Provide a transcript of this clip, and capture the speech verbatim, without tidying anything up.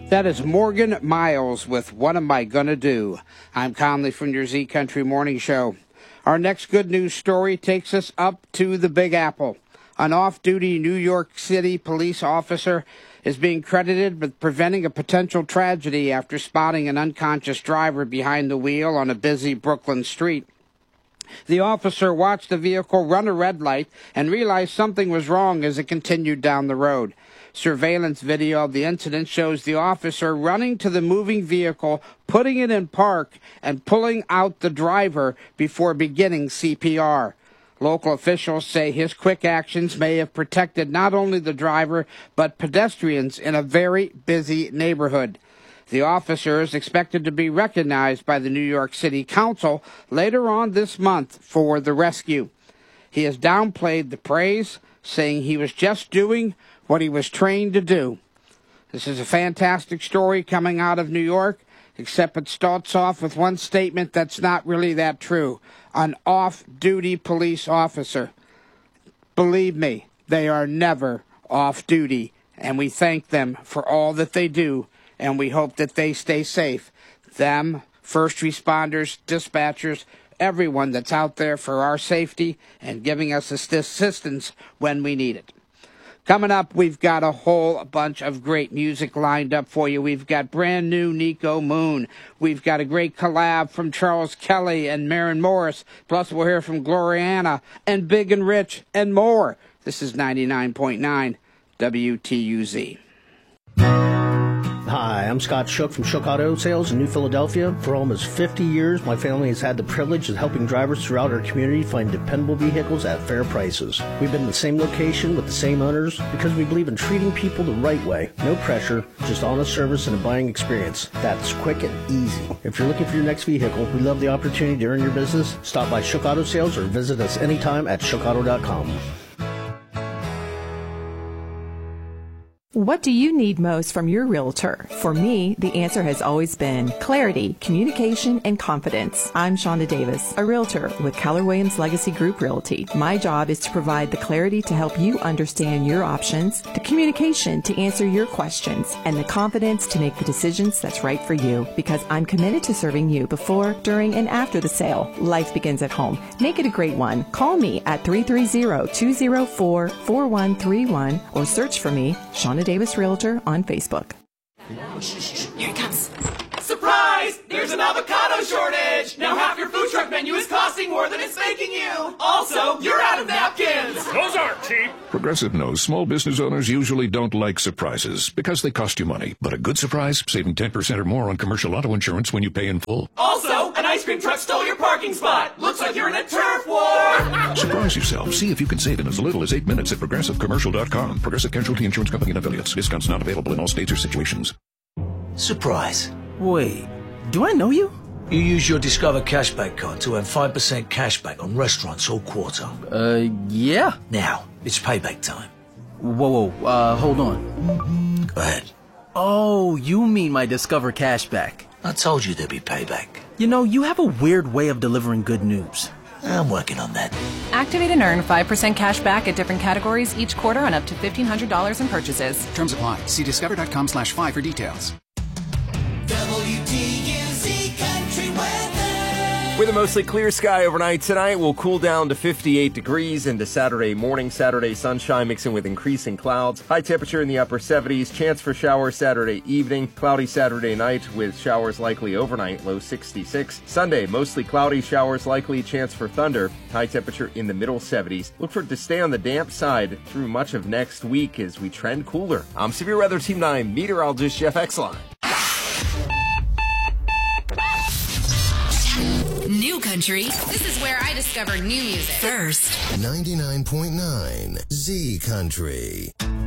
That is Morgan Miles with What Am I Gonna Do? I'm Conley from your Z Country Morning Show. Our next good news story takes us up to the Big Apple. An off-duty New York City police officer is being credited with preventing a potential tragedy after spotting an unconscious driver behind the wheel on a busy Brooklyn street. The officer watched the vehicle run a red light and realized something was wrong as it continued down the road. Surveillance video of the incident shows the officer running to the moving vehicle, putting it in park, and pulling out the driver before beginning C P R. Local officials say his quick actions may have protected not only the driver, but pedestrians in a very busy neighborhood. The officer is expected to be recognized by the New York City Council later on this month for the rescue. He has downplayed the praise, saying he was just doing what he was trained to do. This is a fantastic story coming out of New York, except it starts off with one statement that's not really that true. An off-duty police officer. Believe me, they are never off-duty, and we thank them for all that they do, and we hope that they stay safe. Them, first responders, dispatchers, everyone that's out there for our safety and giving us assistance when we need it. Coming up, we've got a whole bunch of great music lined up for you. We've got brand new Nico Moon. We've got a great collab from Charles Kelly and Maren Morris. Plus, we'll hear from Gloriana and Big and Rich and more. This is ninety-nine point nine W T U Z. Hi, I'm Scott Shook from Shook Auto Sales in New Philadelphia. For almost fifty years, my family has had the privilege of helping drivers throughout our community find dependable vehicles at fair prices. We've been in the same location with the same owners because we believe in treating people the right way. No pressure, just honest service and a buying experience that's quick and easy. If you're looking for your next vehicle, we love the opportunity to earn your business. Stop by Shook Auto Sales or visit us anytime at shook auto dot com. What do you need most from your realtor? For me, the answer has always been clarity, communication, and confidence. I'm Shonda Davis, a realtor with Keller Williams Legacy Group Realty. My job is to provide the clarity to help you understand your options, the communication to answer your questions, and the confidence to make the decisions that's right for you. Because I'm committed to serving you before, during, and after the sale. Life begins at home. Make it a great one. Call me at three three zero, two zero four, four one three one or search for me, Shonda Davis Realtor, on Facebook. Here it comes. Surprise! There's an avocado shortage! Now half your food truck menu is costing more than it's making you! Also, you're out of napkins! Those aren't cheap! Progressive knows small business owners usually don't like surprises because they cost you money. But a good surprise, saving ten percent or more on commercial auto insurance when you pay in full. Also, an ice cream truck stole your parking spot! Looks like you're in a turf war! Surprise yourself. See if you can save in as little as eight minutes at progressive commercial dot com. Progressive Casualty Insurance Company and affiliates. Discounts not available in all states or situations. Surprise. Wait, do I know you? You use your Discover Cashback card to earn five percent cashback on restaurants all quarter. Uh, yeah. Now, it's payback time. Whoa, whoa, uh, hold on. Go ahead. Oh, you mean my Discover Cashback. I told you there'd be payback. You know, you have a weird way of delivering good news. I'm working on that. Activate and earn five percent cash back at different categories each quarter on up to fifteen hundred dollars in purchases. Terms apply. See discover dot com slash five for details. W T U Z Country Weather. With a mostly clear sky overnight tonight, we'll cool down to fifty-eight degrees into Saturday morning. Saturday sunshine mixing with increasing clouds. High temperature in the upper seventies. Chance for showers Saturday evening. Cloudy Saturday night with showers likely overnight. Low sixty-six. Sunday, mostly cloudy, showers likely. Chance for thunder. High temperature in the middle seventies. Look for it to stay on the damp side through much of next week as we trend cooler. I'm Severe Weather Team nine meteorologist Jeff Exline. New country. This is where I discover new music. First. ninety-nine point nine Z Country.